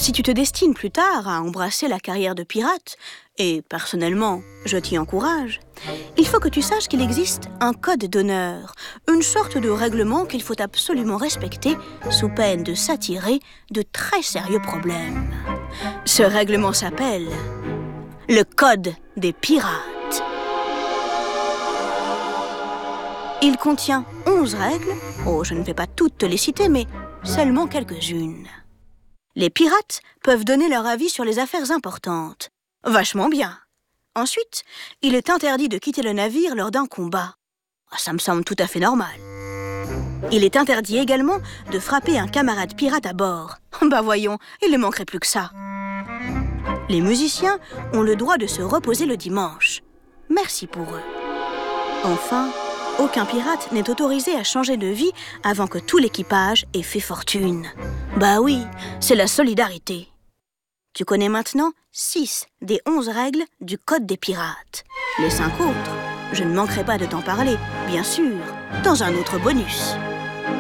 Si tu te destines plus tard à embrasser la carrière de pirate, et personnellement, je t'y encourage, il faut que tu saches qu'il existe un code d'honneur, une sorte de règlement qu'il faut absolument respecter sous peine de s'attirer de très sérieux problèmes. Ce règlement s'appelle le Code des pirates. Il contient 11 règles. Oh, je ne vais pas toutes te les citer, mais seulement quelques-unes. Les pirates peuvent donner leur avis sur les affaires importantes. Vachement bien. Ensuite, il est interdit de quitter le navire lors d'un combat. Ça me semble tout à fait normal. Il est interdit également de frapper un camarade pirate à bord. Bah voyons, il ne manquerait plus que ça. Les musiciens ont le droit de se reposer le dimanche. Merci pour eux. Enfin, aucun pirate n'est autorisé à changer de vie avant que tout l'équipage ait fait fortune. Bah oui, c'est la solidarité. Tu connais maintenant 6 des 11 règles du Code des pirates. Les 5 autres, je ne manquerai pas de t'en parler, bien sûr, dans un autre bonus.